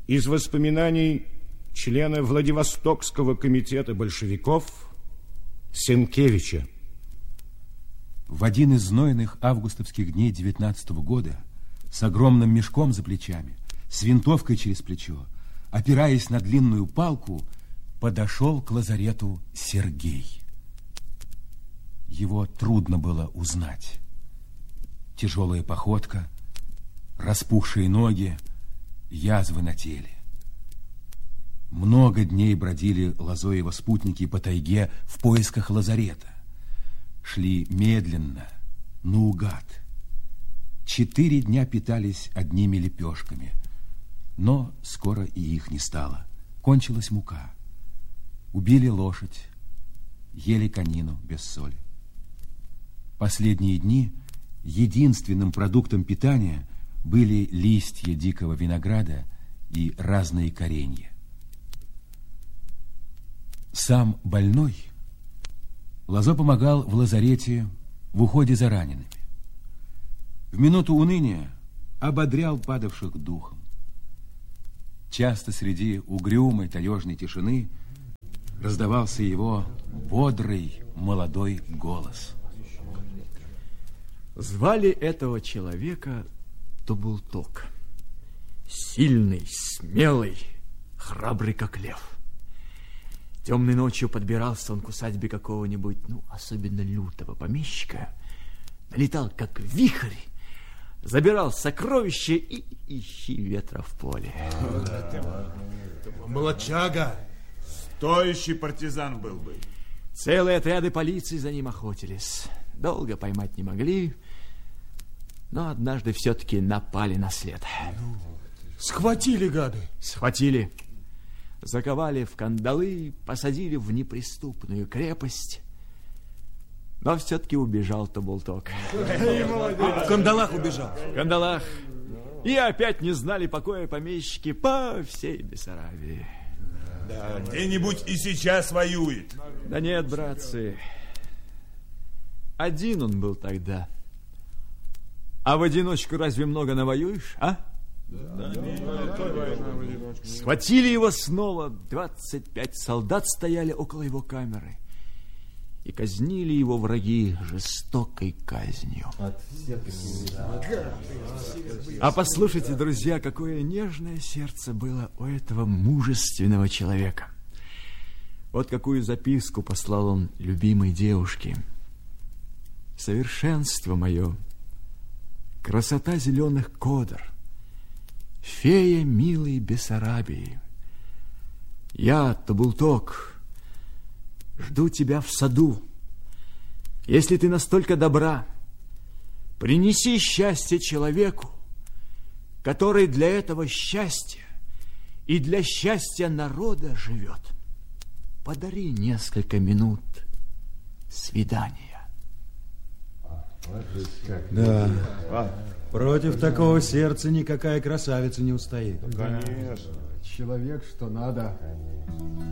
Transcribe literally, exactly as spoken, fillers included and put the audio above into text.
Из воспоминаний члена Владивостокского комитета большевиков Сенкевича. В один из знойных августовских дней девятнадцатого года с огромным мешком за плечами, с винтовкой через плечо, опираясь на длинную палку, подошел к лазарету Сергей. Его трудно было узнать. Тяжелая походка, распухшие ноги, язвы на теле. Много дней бродили Лозоева спутники по тайге в поисках лазарета. Шли медленно, наугад. Четыре дня питались одними лепешками, но скоро и их не стало. Кончилась мука. Убили лошадь, ели конину без соли. Последние дни единственным продуктом питания были листья дикого винограда и разные коренья. Сам больной Лозо помогал в лазарете в уходе за ранеными. В минуту уныния ободрял падавших духом. Часто среди угрюмой таежной тишины раздавался его бодрый молодой голос. Звали этого человека Табулток. Сильный, смелый, храбрый, как лев. Темной ночью подбирался он к усадьбе какого-нибудь, ну, особенно лютого помещика, налетал, как вихрь, забирал сокровища и ищи ветра в поле. Молодчага, стоящий партизан был бы. Целые отряды полиции за ним охотились. Долго поймать не могли, но однажды все-таки напали на след. Схватили, гады? Схватили. Заковали в кандалы, посадили в неприступную крепость. Но все-таки убежал Табулток. В кандалах убежал? В кандалах. И опять не знали покоя помещики по всей Бессарабии. Да, где-нибудь и сейчас воюет. Да нет, братцы. Один он был тогда. А в одиночку разве много навоюешь, а? Да. Схватили его снова. Двадцать пять солдат стояли около его камеры. И казнили его враги жестокой казнью. А послушайте, друзья, какое нежное сердце было у этого мужественного человека. Вот какую записку послал он любимой девушке. Совершенство мое, красота зеленых кодр, фея милой Бессарабии. Я, Табулток, жду тебя в саду. Если ты настолько добра, принеси счастье человеку, который для этого счастья и для счастья народа живет. Подари несколько минут свидания. Да, против такого сердца никакая красавица не устоит. Конечно. Человек, что надо.